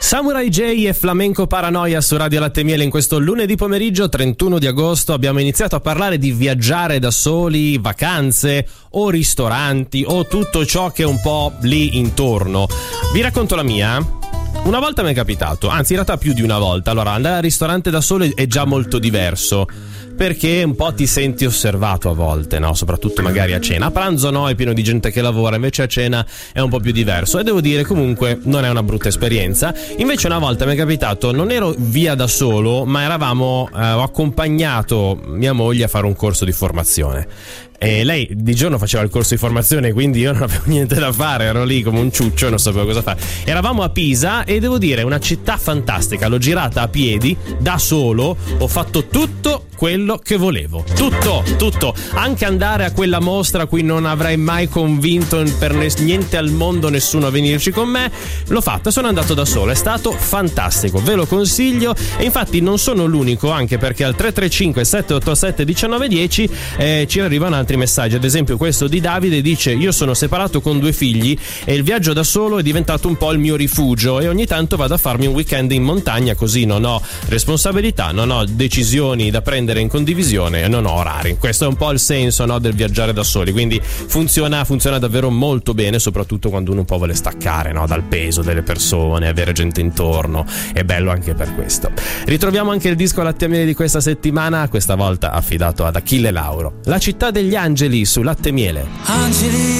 Samurai J e Flamenco Paranoia su Radio Latte Miele. In questo lunedì pomeriggio 31 di agosto abbiamo iniziato a parlare di viaggiare da soli, vacanze o ristoranti o tutto ciò che è un po' lì intorno. Vi racconto la mia. Una volta mi è capitato, anzi in realtà più di una volta. Allora, andare al ristorante da solo è già molto diverso, perché un po' ti senti osservato a volte, no? Soprattutto magari a cena. A pranzo no, è pieno di gente che lavora, invece a cena è un po' più diverso. E devo dire, comunque, non è una brutta esperienza. Invece una volta mi è capitato, non ero via da solo, ma ho accompagnato mia moglie a fare un corso di formazione. E lei di giorno faceva il corso di formazione, quindi io non avevo niente da fare, ero lì come un ciuccio e non sapevo cosa fare. Eravamo a Pisa e devo dire, una città fantastica, l'ho girata a piedi, da solo, ho fatto tutto quello che volevo, tutto, anche andare a quella mostra a cui non avrei mai convinto per niente al mondo nessuno a venirci con me, l'ho fatta, sono andato da solo, è stato fantastico, ve lo consiglio. E infatti non sono l'unico, anche perché al 335 787 1910 ci arrivano altri messaggi. Ad esempio questo di Davide dice: io sono separato con 2 figli e il viaggio da solo è diventato un po' il mio rifugio e ogni tanto vado a farmi un weekend in montagna, così non ho responsabilità, non ho decisioni da prendere in condivisione e non ho orari. Questo è un po' il senso, no, del viaggiare da soli, quindi funziona davvero molto bene, soprattutto quando uno un po' vuole staccare, no, dal peso delle persone, avere gente intorno, è bello anche per questo. Ritroviamo anche il disco Latte Miele di questa settimana, questa volta affidato ad Achille Lauro, La città degli angeli su Latte Miele. Angeli